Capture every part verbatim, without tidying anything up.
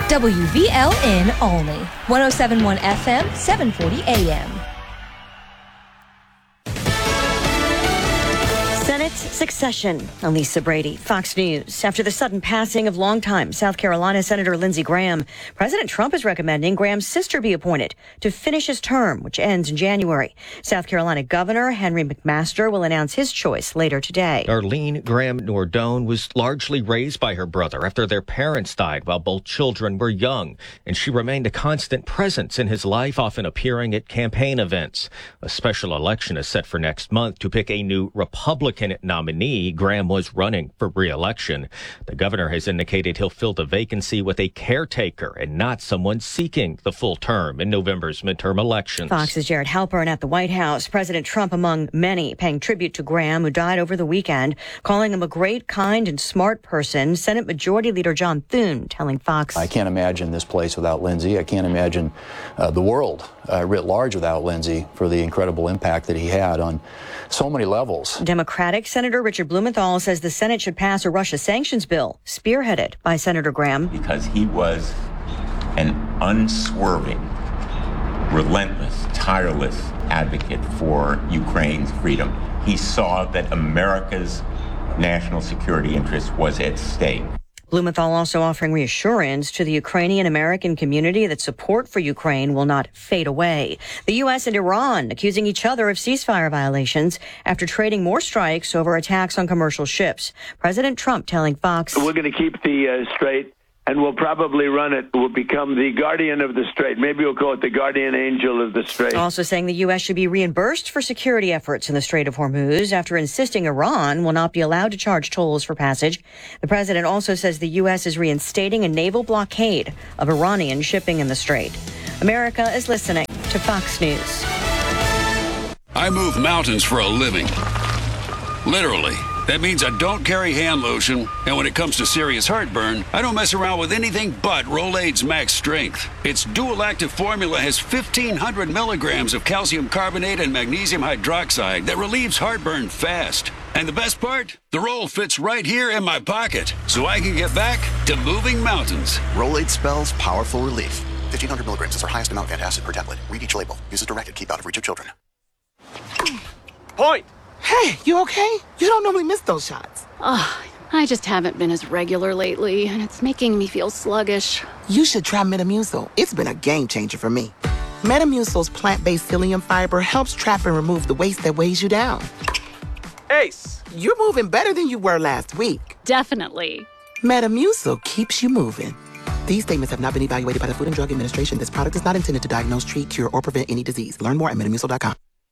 W V L N Olney, one oh seven point one F M, seven forty A M. Senate succession. Lisa Brady, Fox News. After the sudden passing of longtime South Carolina Senator Lindsey Graham, President Trump is recommending Graham's sister be appointed to finish his term, which ends in January. South Carolina Governor Henry McMaster will announce his choice later today. Arlene Graham Nordone was largely raised by her brother after their parents died while both children were young, and she remained a constant presence in his life, often appearing at campaign events. A special election is set for next month to pick a new Republican nominee. Graham was running for re-election. The governor has indicated he'll fill the vacancy with a caretaker and not someone seeking the full term in November's midterm elections. Fox's Jared Halpern at the White House. President Trump among many paying tribute to Graham, who died over the weekend, calling him a great, kind, and smart person. Senate Majority Leader John Thune telling Fox, I can't imagine this place without Lindsey. I can't imagine uh, the world uh, writ large without Lindsey for the incredible impact that he had on so many levels. Democratic Senator Richard Blumenthal says the Senate should pass a Russia sanctions bill spearheaded by Senator Graham. Because he was an unswerving, relentless, tireless advocate for Ukraine's freedom. He saw that America's national security interest was at stake. Blumenthal also offering reassurance to the Ukrainian American community that support for Ukraine will not fade away. The U S and Iran accusing each other of ceasefire violations after trading more strikes over attacks on commercial ships. President Trump telling Fox, we're going to keep the uh, strait, and we'll probably run it. We'll become the guardian of the strait. Maybe we'll call it the guardian angel of the strait. Also saying the U S should be reimbursed for security efforts in the Strait of Hormuz after insisting Iran will not be allowed to charge tolls for passage. The president also says the U S is reinstating a naval blockade of Iranian shipping in the strait. America is listening to Fox News. I move mountains for a living. Literally. That means I don't carry hand lotion, and when it comes to serious heartburn, I don't mess around with anything but Rolaids Max Strength. Its dual-active formula has fifteen hundred milligrams of calcium carbonate and magnesium hydroxide that relieves heartburn fast. And the best part? The roll fits right here in my pocket, so I can get back to moving mountains. Rolaids spells powerful relief. fifteen hundred milligrams is our highest amount of antacid per tablet. Read each label. Use as directed. Keep out of reach of children. Point! Hey, you okay? You don't normally miss those shots. Oh, I just haven't been as regular lately, and it's making me feel sluggish. You should try Metamucil. It's been a game changer for me. Metamucil's plant-based psyllium fiber helps trap and remove the waste that weighs you down. Ace, you're moving better than you were last week. Definitely. Metamucil keeps you moving. These statements have not been evaluated by the Food and Drug Administration. This product is not intended to diagnose, treat, cure, or prevent any disease. Learn more at metamucil dot com.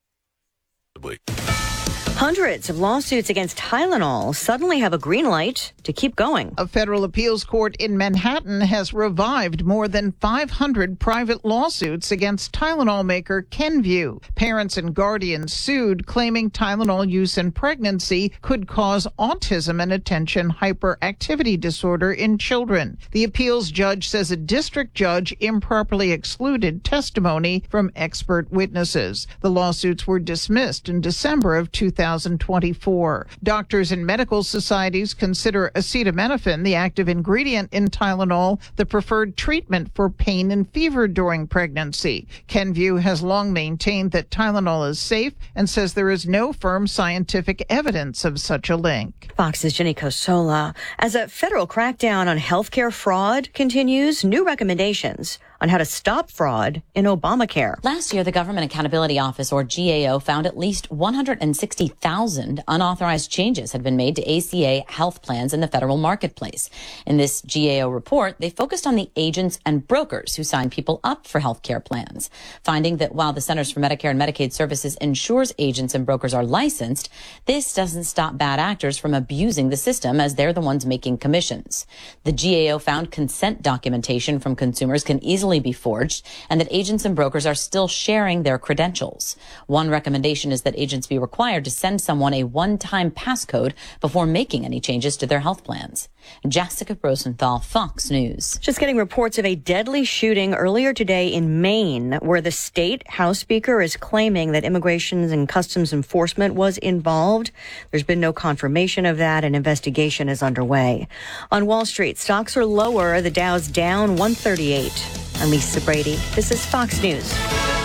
Hundreds of lawsuits against Tylenol suddenly have a green light to keep going. A federal appeals court in Manhattan has revived more than five hundred private lawsuits against Tylenol maker Kenvue. Parents and guardians sued, claiming Tylenol use in pregnancy could cause autism and attention hyperactivity disorder in children. The appeals judge says a district judge improperly excluded testimony from expert witnesses. The lawsuits were dismissed in December of two thousand twenty-four. Doctors and medical societies consider acetaminophen, the active ingredient in Tylenol, the preferred treatment for pain and fever during pregnancy. Kenvue has long maintained that Tylenol is safe and says there is no firm scientific evidence of such a link. Fox's Jenny Cosola. As a federal crackdown on healthcare fraud continues, new recommendations on how to stop fraud in Obamacare. Last year, the Government Accountability Office, or G A O, found at least one hundred sixty thousand unauthorized changes had been made to A C A health plans in the federal marketplace. In this G A O report, they focused on the agents and brokers who sign people up for health care plans, finding that while the Centers for Medicare and Medicaid Services ensures agents and brokers are licensed, this doesn't stop bad actors from abusing the system, as they're the ones making commissions. The G A O found consent documentation from consumers can easily easily be forged and that agents and brokers are still sharing their credentials. One recommendation is that agents be required to send someone a one-time passcode before making any changes to their health plans. Jessica Rosenthal, Fox News. Just getting reports of a deadly shooting earlier today in Maine, where the state House Speaker is claiming that Immigration and Customs Enforcement was involved. There's been no confirmation of that. An investigation is underway. On Wall Street, stocks are lower. The Dow's down one thirty-eight. I'm Lisa Brady. This is Fox News.